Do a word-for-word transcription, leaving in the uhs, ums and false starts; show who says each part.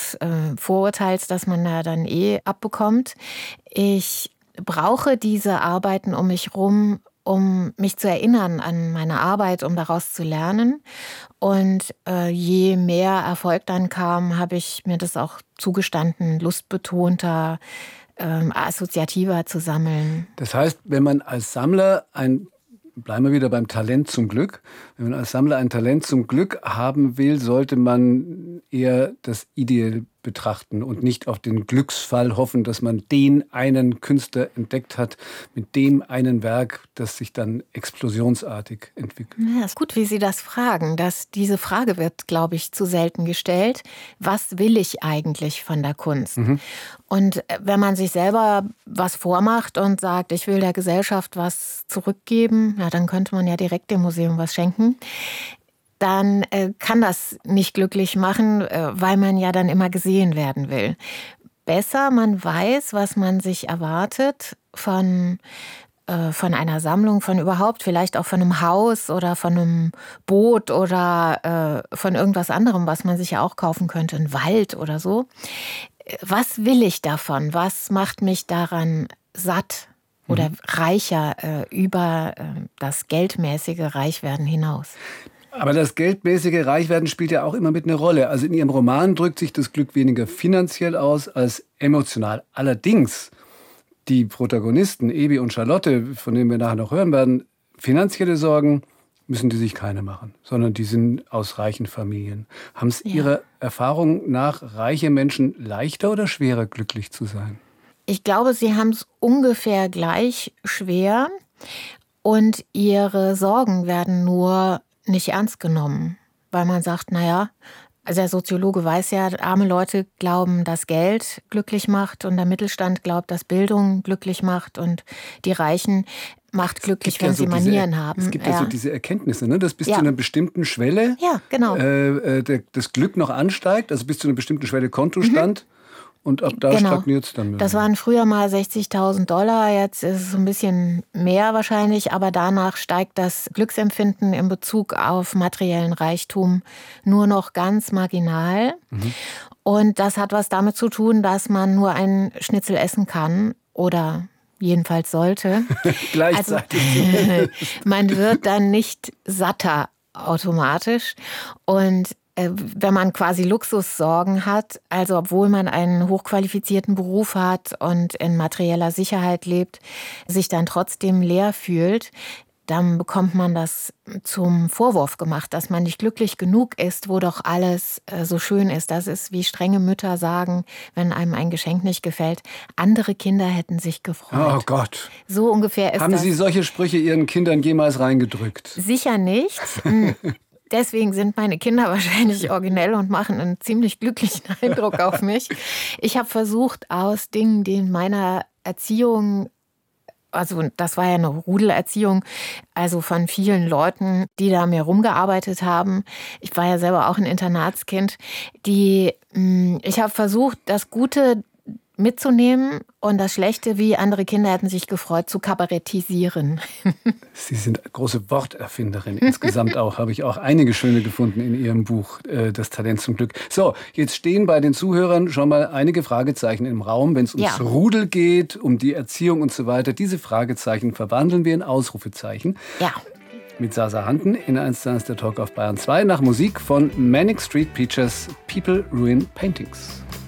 Speaker 1: des äh, Vorurteils, das man da dann eh abbekommt. Ich brauche diese Arbeiten um mich rum, um mich zu erinnern an meine Arbeit, um daraus zu lernen. Und äh, je mehr Erfolg dann kam, habe ich mir das auch zugestanden, lustbetonter, ähm, assoziativer zu sammeln.
Speaker 2: Das heißt, wenn man als Sammler ein Bleiben wir wieder beim Talent zum Glück. Wenn man als Sammler ein Talent zum Glück haben will, sollte man eher das Ideal betrachten und nicht auf den Glücksfall hoffen, dass man den einen Künstler entdeckt hat, mit dem einen Werk, das sich dann explosionsartig entwickelt.
Speaker 1: Ja, ist gut, wie Sie das fragen. Das, diese Frage wird, glaube ich, zu selten gestellt. Was will ich eigentlich von der Kunst? Mhm. Und wenn man sich selber was vormacht und sagt, ich will der Gesellschaft was zurückgeben, ja, dann könnte man ja direkt dem Museum was schenken. Dann äh, kann das nicht glücklich machen, äh, weil man ja dann immer gesehen werden will. Besser, man weiß, was man sich erwartet von, äh, von einer Sammlung, von überhaupt, vielleicht auch von einem Haus oder von einem Boot oder äh, von irgendwas anderem, was man sich ja auch kaufen könnte, ein Wald oder so. Was will ich davon? Was macht mich daran satt oder mhm. reicher äh, über äh, das geldmäßige Reichwerden hinaus?
Speaker 2: Aber das geldmäßige Reichwerden spielt ja auch immer mit einer Rolle. Also in Ihrem Roman drückt sich das Glück weniger finanziell aus als emotional. Allerdings, die Protagonisten, Ebi und Charlotte, von denen wir nachher noch hören werden, finanzielle Sorgen müssen die sich keine machen, sondern die sind aus reichen Familien. Haben es ja. Ihrer Erfahrung nach reiche Menschen leichter oder schwerer, glücklich zu sein?
Speaker 1: Ich glaube, sie haben es ungefähr gleich schwer und ihre Sorgen werden nur nicht ernst genommen, weil man sagt, naja, also der Soziologe weiß ja, arme Leute glauben, dass Geld glücklich macht und der Mittelstand glaubt, dass Bildung glücklich macht und die Reichen macht glücklich, wenn ja so sie Manieren
Speaker 2: diese,
Speaker 1: haben.
Speaker 2: Es gibt ja, ja so diese Erkenntnisse, ne? dass bis
Speaker 1: ja.
Speaker 2: zu einer bestimmten Schwelle
Speaker 1: ja, genau.
Speaker 2: äh, das Glück noch ansteigt, also bis zu einer bestimmten Schwelle Kontostand. Mhm. Und ab da
Speaker 1: genau.
Speaker 2: stagniert es dann.
Speaker 1: Das waren früher mal sechzigtausend Dollar, jetzt ist es ein bisschen mehr wahrscheinlich, aber danach steigt das Glücksempfinden in Bezug auf materiellen Reichtum nur noch ganz marginal. Mhm. Und das hat was damit zu tun, dass man nur einen Schnitzel essen kann oder jedenfalls sollte.
Speaker 2: Gleichzeitig.
Speaker 1: Also, man wird dann nicht satter automatisch und wenn man quasi Luxussorgen hat, also obwohl man einen hochqualifizierten Beruf hat und in materieller Sicherheit lebt, sich dann trotzdem leer fühlt, dann bekommt man das zum Vorwurf gemacht, dass man nicht glücklich genug ist, wo doch alles so schön ist. Das ist, wie strenge Mütter sagen, wenn einem ein Geschenk nicht gefällt, andere Kinder hätten sich gefreut.
Speaker 2: Oh Gott.
Speaker 1: So ungefähr ist
Speaker 2: Haben
Speaker 1: das.
Speaker 2: Sie solche Sprüche Ihren Kindern jemals reingedrückt?
Speaker 1: Sicher nicht. Deswegen sind meine Kinder wahrscheinlich originell und machen einen ziemlich glücklichen Eindruck auf mich. Ich habe versucht, aus Dingen, die in meiner Erziehung, also das war ja eine Rudelerziehung, also von vielen Leuten, die da mir rumgearbeitet haben. Ich war ja selber auch ein Internatskind. Die, ich habe versucht, das Gute mitzunehmen und das Schlechte, wie andere Kinder hätten sich gefreut, zu kabarettisieren.
Speaker 2: Sie sind große Worterfinderin. Insgesamt auch, habe ich auch einige schöne gefunden in Ihrem Buch, äh, Das Talent zum Glück. So, jetzt stehen bei den Zuhörern schon mal einige Fragezeichen im Raum, wenn es ums ja. Rudel geht, um die Erziehung und so weiter. Diese Fragezeichen verwandeln wir in Ausrufezeichen.
Speaker 1: Ja.
Speaker 2: Mit Sasa Hanten in eins zu eins der Talk auf Bayern zwei nach Musik von Manic Street Preachers, People Ruin Paintings.